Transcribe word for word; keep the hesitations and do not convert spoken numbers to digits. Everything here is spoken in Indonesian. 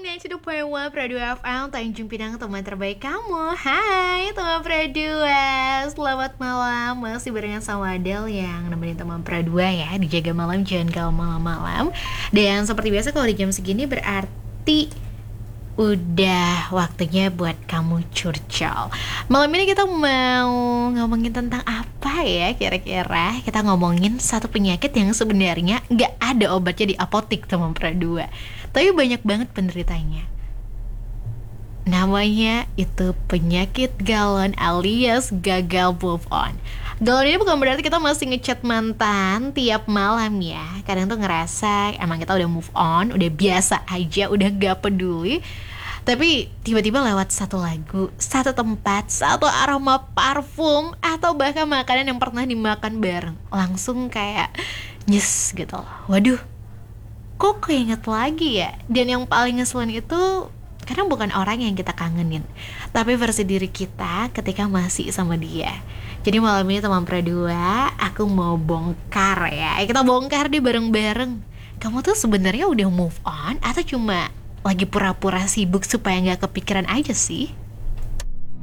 sembilan puluh dua koma satu Pradu F M, Tanjung Pinang, teman terbaik kamu. Hai teman Pradua, selamat malam. Masih barengan sama Adele yang nemenin teman Pradua ya, dijaga malam, jangan kalau malam-malam. Dan seperti biasa kalau di jam segini berarti udah waktunya buat kamu curcol. Malam ini kita mau ngomongin tentang apa ya kira-kira? Kita ngomongin satu penyakit yang sebenarnya gak ada obatnya di apotik teman Pradua, tapi banyak banget penderitanya. Namanya itu penyakit galon alias gagal move on. Galon ini bukan berarti kita masih ngechat mantan tiap malam ya. Kadang tuh ngerasa emang kita udah move on, udah biasa aja, udah gak peduli. Tapi tiba-tiba lewat satu lagu, satu tempat, satu aroma parfum, atau bahkan makanan yang pernah dimakan bareng, langsung kayak nyes gitu. Waduh, kok keinget lagi ya? Dan yang paling ngeselin itu kadang bukan orang yang kita kangenin, tapi versi diri kita ketika masih sama dia. Jadi malam ini teman Pradua, aku mau bongkar ya. Kita bongkar deh bareng-bareng. Kamu tuh sebenarnya udah move on atau cuma lagi pura-pura sibuk supaya nggak kepikiran aja sih?